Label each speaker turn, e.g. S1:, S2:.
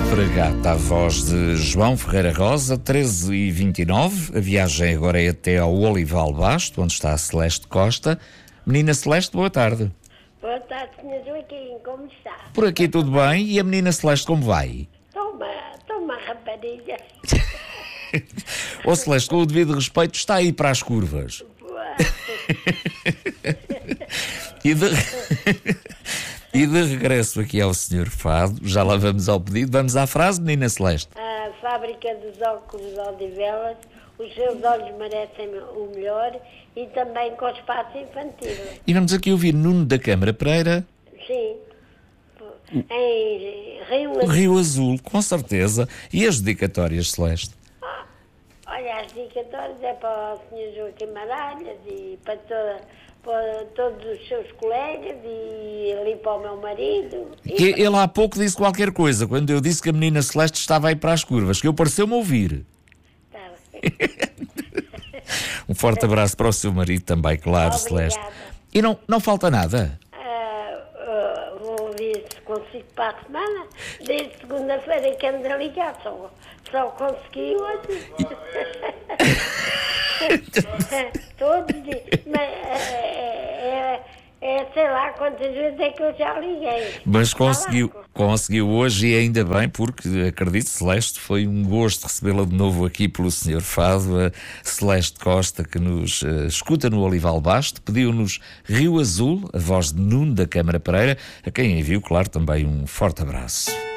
S1: Fragata, a voz de João Ferreira Rosa, 13h29. A viagem agora é até ao Olival Basto, onde está a Celeste Costa. Menina Celeste, boa tarde.
S2: Boa tarde, Sr. Joaquim, como está?
S1: Por aqui tudo bem? E a menina Celeste como vai?
S2: Toma rapariga.
S1: Ô Celeste, com o devido respeito, está aí para as curvas. E de regresso aqui ao Sr. Fado, já lá vamos ao pedido. Vamos à frase, menina Celeste.
S2: A fábrica dos óculos Odivelas, os seus olhos merecem o melhor e também com o espaço infantil.
S1: E vamos aqui ouvir Nuno da Câmara Pereira.
S2: Sim, em Rio Azul.
S1: Rio Azul, com certeza. E as dedicatórias, Celeste?
S2: Olha, as dedicatórias é para o Sr. Joaquim Maralhas e para todos os seus colegas e ali para o meu marido.
S1: Que ele há pouco disse qualquer coisa, quando eu disse que a menina Celeste estava aí para as curvas, que eu pareceu-me ouvir.
S2: Tá bem.
S1: Um forte abraço para o seu marido também, claro,
S2: Obrigada.
S1: Celeste. E não falta nada?
S2: Vou ver se consigo para a semana. Desde segunda-feira que ando a ligar, só consegui hoje. Todos os dias. Mas sei lá quantas vezes é que eu já liguei.
S1: Mas conseguiu hoje e ainda bem, porque acredito, Celeste, foi um gosto recebê-la de novo aqui pelo Sr. Fado, a Celeste Costa, que nos escuta no Olival Basto, pediu-nos Rio Azul, a voz de Nuno da Câmara Pereira, a quem envio, claro, também um forte abraço.